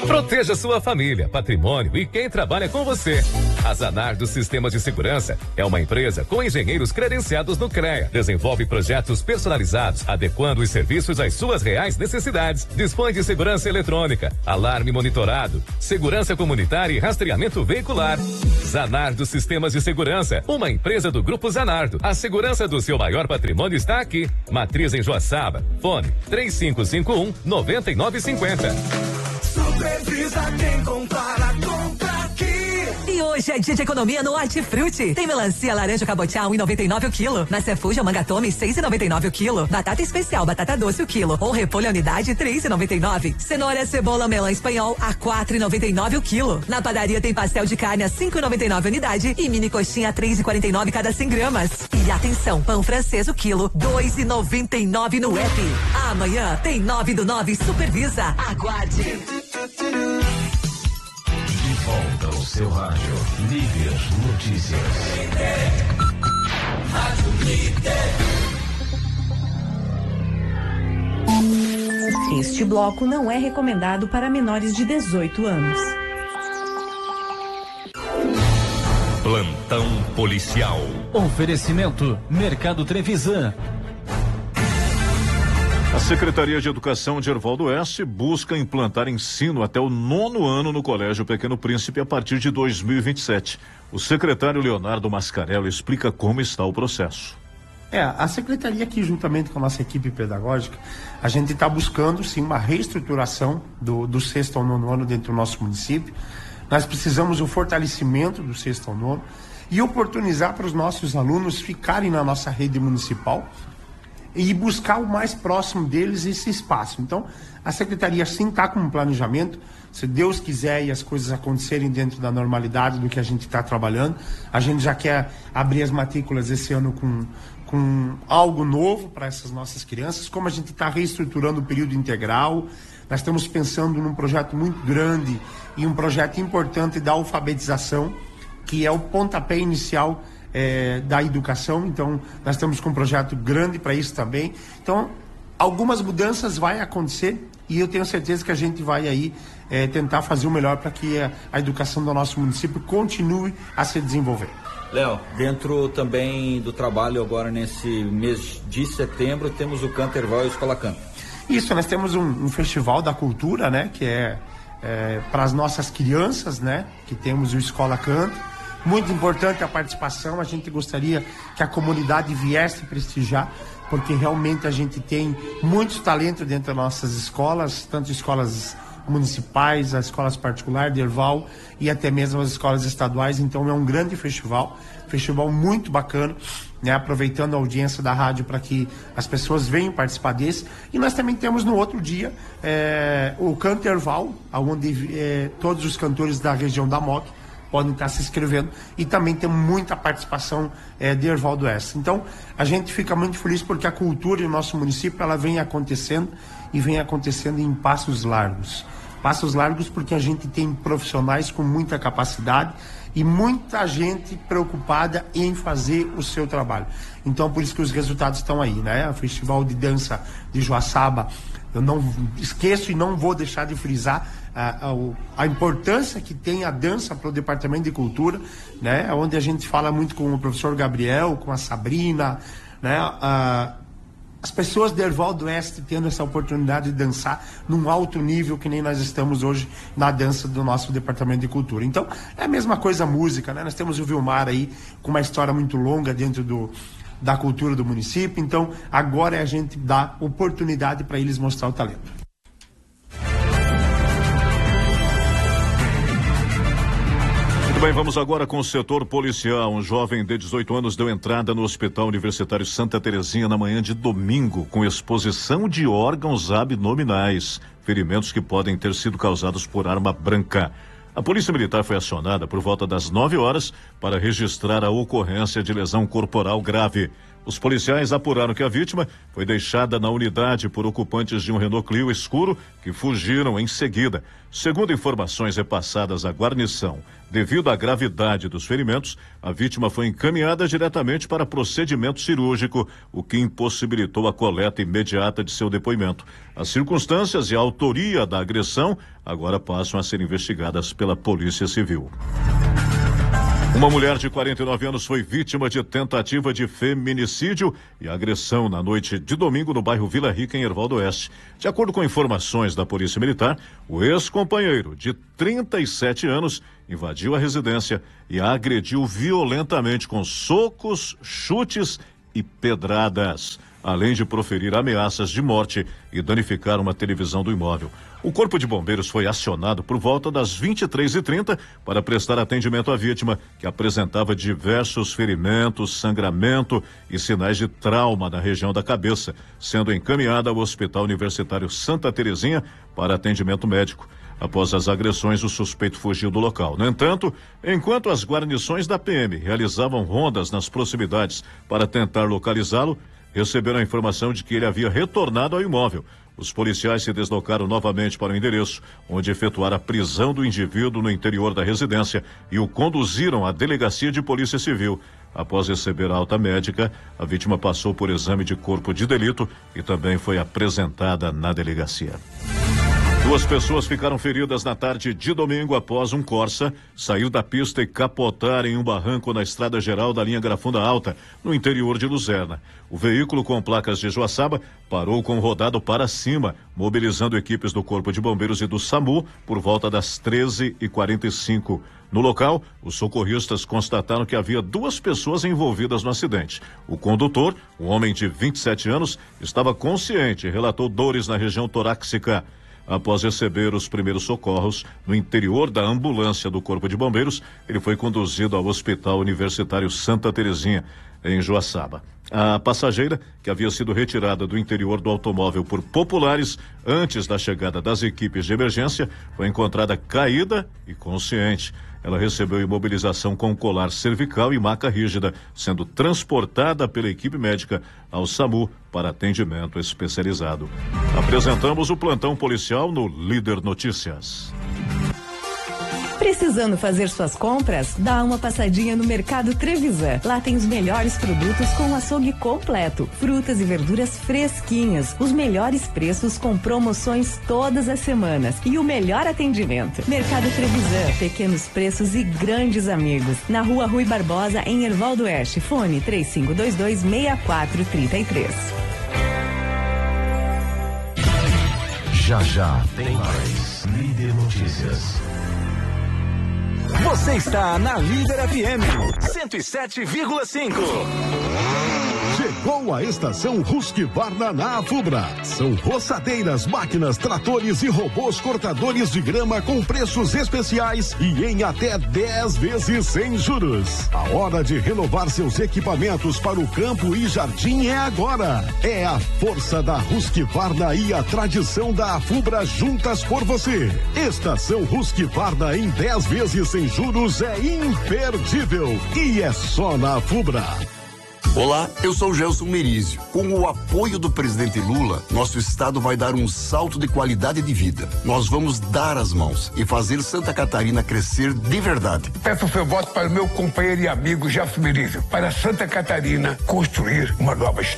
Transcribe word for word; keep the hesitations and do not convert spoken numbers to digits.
Proteja sua família, patrimônio e quem trabalha com você. A Zanardo Sistemas de Segurança é uma empresa com engenheiros credenciados no CREA. Desenvolve projetos personalizados, adequando os serviços às suas reais necessidades. Dispõe de segurança eletrônica, alarme monitorado, segurança comunitária e rastreamento veicular. Zanardo Sistemas de Segurança, uma empresa do Grupo Zanardo. A segurança do seu maior patrimônio está aqui. Matriz em Joaçaba. Fone três cinco cinco um, nove nove cinco zero. Supervisa quem compara, compra aqui. E hoje é dia de economia no Hortifruti. Tem melancia laranja cabotiá um e noventa e nove o quilo. Na Cefuja mangatome seis e noventa e nove o quilo. Batata especial batata doce o quilo. Ou repolho a unidade três e noventa e nove. Cenoura, cebola, melão espanhol a quatro e noventa e nove o quilo. Na padaria tem pastel de carne a cinco e noventa e nove a unidade e mini coxinha a três e quarenta e nove cada cem gramas. E atenção, pão francês o quilo dois e noventa e nove no app. Amanhã tem nove do nove Supervisa. Aguarde. De volta ao seu rádio, Líder Notícias. Rádio Líder. Este bloco não é recomendado para menores de dezoito anos. Plantão policial. Oferecimento Mercado Trevisan. A Secretaria de Educação de Erval do Oeste busca implantar ensino até o nono ano no Colégio Pequeno Príncipe a partir de dois mil e vinte e sete. O secretário Leonardo Mascarello explica como está o processo. É, a Secretaria aqui, juntamente com a nossa equipe pedagógica, a gente está buscando, sim, uma reestruturação do, do sexto ao nono ano dentro do nosso município. Nós precisamos do fortalecimento do sexto ao nono e oportunizar para os nossos alunos ficarem na nossa rede municipal e buscar o mais próximo deles esse espaço. Então, a Secretaria sim está com um planejamento, se Deus quiser e as coisas acontecerem dentro da normalidade do que a gente está trabalhando, a gente já quer abrir as matrículas esse ano com, com algo novo para essas nossas crianças, como a gente está reestruturando o período integral, nós estamos pensando num projeto muito grande e um projeto importante da alfabetização, que é o pontapé inicial É, da educação. Então nós estamos com um projeto grande para isso também. Então algumas mudanças vai acontecer e eu tenho certeza que a gente vai aí é, tentar fazer o melhor para que a, a educação do nosso município continue a se desenvolver. Léo, dentro também do trabalho agora nesse mês de setembro temos o Canto Erval e a Escola Canto. Isso, nós temos um, um festival da cultura, né, que é, é para as nossas crianças, né, que temos o Escola Canto. Muito importante a participação, a gente gostaria que a comunidade viesse prestigiar, porque realmente a gente tem muito talento dentro das nossas escolas, tanto escolas municipais, as escolas particulares de Erval e até mesmo as escolas estaduais. Então é um grande festival, festival muito bacana, né? Aproveitando a audiência da rádio para que as pessoas venham participar desse. E nós também temos no outro dia é, o Canto Erval, onde é, todos os cantores da região da M O C podem estar se inscrevendo e também tem muita participação é, de Erval do Oeste. Então, a gente fica muito feliz porque a cultura em nosso município ela vem acontecendo e vem acontecendo em passos largos. Passos largos porque a gente tem profissionais com muita capacidade e muita gente preocupada em fazer o seu trabalho. Então, por isso que os resultados estão aí, né? O Festival de Dança de Joaçaba, eu não esqueço e não vou deixar de frisar a, a, a importância que tem a dança para o Departamento de Cultura, né? Onde a gente fala muito com o professor Gabriel, com a Sabrina, né? A, as pessoas de Erval do Oeste tendo essa oportunidade de dançar num alto nível que nem nós estamos hoje na dança do nosso Departamento de Cultura. Então, é a mesma coisa a música, né? Nós temos o Vilmar aí com uma história muito longa dentro do da cultura do município, então agora é a gente dar oportunidade para eles mostrar o talento. Muito bem, vamos agora com o setor policial. Um jovem de dezoito anos deu entrada no Hospital Universitário Santa Terezinha na manhã de domingo com exposição de órgãos abdominais, ferimentos que podem ter sido causados por arma branca. A Polícia Militar foi acionada por volta das nove horas para registrar a ocorrência de lesão corporal grave. Os policiais apuraram que a vítima foi deixada na unidade por ocupantes de um Renault Clio escuro que fugiram em seguida. Segundo informações repassadas à guarnição, devido à gravidade dos ferimentos, a vítima foi encaminhada diretamente para procedimento cirúrgico, o que impossibilitou a coleta imediata de seu depoimento. As circunstâncias e a autoria da agressão agora passam a ser investigadas pela Polícia Civil. Uma mulher de quarenta e nove anos foi vítima de tentativa de feminicídio e agressão na noite de domingo no bairro Vila Rica, em Herval do Oeste. De acordo com informações da Polícia Militar, o ex-companheiro de trinta e sete anos invadiu a residência e a agrediu violentamente com socos, chutes e pedradas, além de proferir ameaças de morte e danificar uma televisão do imóvel. O Corpo de Bombeiros foi acionado por volta das vinte e três e trinta para prestar atendimento à vítima, que apresentava diversos ferimentos, sangramento e sinais de trauma na região da cabeça, sendo encaminhada ao Hospital Universitário Santa Terezinha para atendimento médico. Após as agressões, o suspeito fugiu do local. No entanto, enquanto as guarnições da P M realizavam rondas nas proximidades para tentar localizá-lo, receberam a informação de que ele havia retornado ao imóvel. Os policiais se deslocaram novamente para o endereço, onde efetuaram a prisão do indivíduo no interior da residência e o conduziram à delegacia de Polícia Civil. Após receber a alta médica, a vítima passou por exame de corpo de delito e também foi apresentada na delegacia. Duas pessoas ficaram feridas na tarde de domingo após um Corsa sair da pista e capotar em um barranco na estrada geral da linha Grafunda Alta, no interior de Luzerna. O veículo, com placas de Joaçaba, parou com o rodado para cima, mobilizando equipes do Corpo de Bombeiros e do SAMU por volta das treze e quarenta e cinco. No local, os socorristas constataram que havia duas pessoas envolvidas no acidente. O condutor, um homem de vinte e sete anos, estava consciente e relatou dores na região torácica. Após receber os primeiros socorros no interior da ambulância do Corpo de Bombeiros, ele foi conduzido ao Hospital Universitário Santa Terezinha, em Joaçaba. A passageira, que havia sido retirada do interior do automóvel por populares antes da chegada das equipes de emergência, foi encontrada caída e consciente. Ela recebeu imobilização com colar cervical e maca rígida, sendo transportada pela equipe médica ao SAMU para atendimento especializado. Apresentamos o plantão policial no Líder Notícias. Precisando fazer suas compras? Dá uma passadinha no Mercado Trevisan. Lá tem os melhores produtos com o açougue completo, frutas e verduras fresquinhas, os melhores preços com promoções todas as semanas e o melhor atendimento. Mercado Trevisan, pequenos preços e grandes amigos. Na Rua Rui Barbosa, em Herval do Oeste. Fone três cinco dois dois, seis quatro três três. Já já tem mais Líder Notícias. Você está na Líder F M cento e sete vírgula cinco. Chegou a estação Husqvarna na Afubra. São roçadeiras, máquinas, tratores e robôs cortadores de grama com preços especiais e em até dez vezes sem juros. A hora de renovar seus equipamentos para o campo e jardim é agora. É a força da Husqvarna e a tradição da Afubra juntas por você. Estação Husqvarna em dez vezes sem juros é imperdível e é só na Afubra. Olá, eu sou o Gelson Merizio. Com o apoio do presidente Lula, nosso estado vai dar um salto de qualidade de vida. Nós vamos dar as mãos e fazer Santa Catarina crescer de verdade. Peço seu voto para o meu companheiro e amigo Gelson Merizio, para Santa Catarina construir uma nova história.